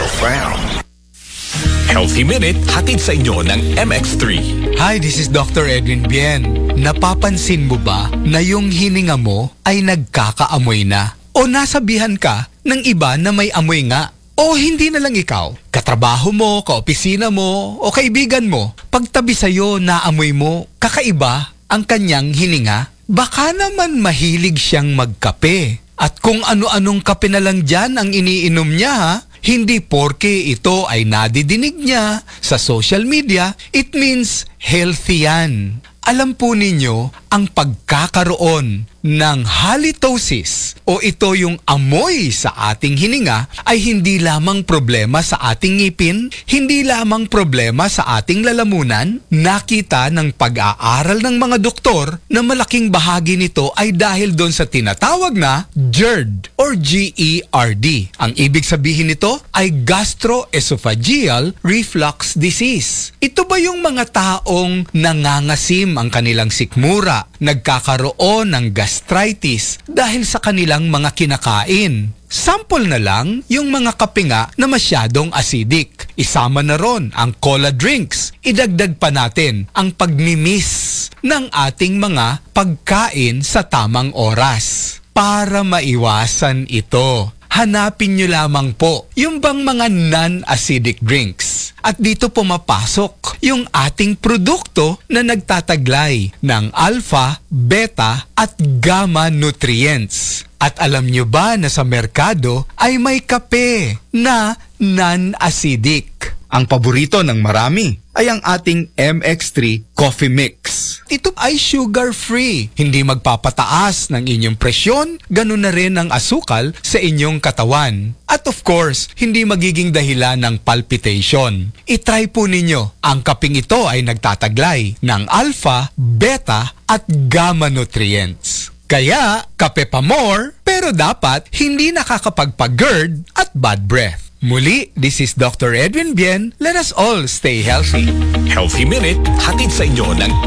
profound. Healthy Minute, hatid sa inyo ng MX3. Hi, this is Dr. Edwin Bien. Napapansin mo ba na yung hininga mo ay nagkakaamoy na? O nasabihan ka ng iba na may amoy nga? O hindi na lang ikaw, katrabaho mo, kaopisina mo, o kaibigan mo, pagtabi sa'yo na amoy mo, kakaiba ang kanyang hininga? Baka naman mahilig siyang magkape. At kung ano-anong kape na lang dyan ang iniinom niya ha? Hindi porke ito ay nadidinig niya sa social media, it means healthy yan. Alam po ninyo, ang pagkakaroon ng halitosis o ito yung amoy sa ating hininga ay hindi lamang problema sa ating ngipin, hindi lamang problema sa ating lalamunan. Nakita ng pag-aaral ng mga doktor na malaking bahagi nito ay dahil doon sa tinatawag na GERD or G-E-R-D. Ang ibig sabihin nito ay gastroesophageal reflux disease. Ito ba yung mga taong nangangasim ang kanilang sikmura, nagkakaroon ng gastritis dahil sa kanilang mga kinakain? Sample na lang yung mga kape nga na masyadong acidic. Isama na ron ang cola drinks. Idagdag pa natin ang pagmimiss ng ating mga pagkain sa tamang oras. Para maiwasan ito, hanapin nyo lamang po yung bang mga non-acidic drinks. At dito pumapasok yung ating produkto na nagtataglay ng alpha, beta at gamma nutrients. At alam nyo ba na sa merkado ay may kape na non-acidic? Ang paborito ng marami ay ang ating MX3 Coffee Mix. Ito ay sugar-free, hindi magpapataas ng inyong presyon, ganun na rin ang asukal sa inyong katawan. At of course, hindi magiging dahilan ng palpitation. I-try po ninyo. Ang kaping ito ay nagtataglay ng alpha, beta at gamma nutrients. Kaya, kape pa more, pero dapat hindi nakakapagpa-GERD at bad breath. Muli, this is Dr. Edwin Bien. Let us all stay healthy. Healthy Minute, hatid sa inyo ng